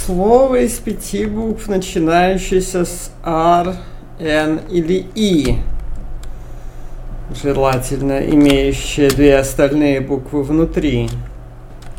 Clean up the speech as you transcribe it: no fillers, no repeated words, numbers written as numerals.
Слово из 5 букв, начинающееся с R, N или I. Желательно имеющее 2 остальные буквы внутри.